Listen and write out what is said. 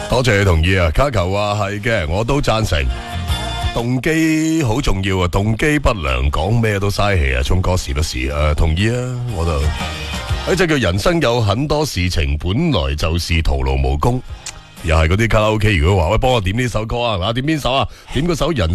多謝你同意啊！卡球話係嘅，我都贊成。動機好重要啊，動機不良講咩都嘥氣啊，聰哥是不是同意啊，我就呢隻叫人生有很多事情本來就是徒勞無功，又係嗰啲卡拉 OK， 如果話喂幫我點呢首歌啊，點邊首啊？點嗰首人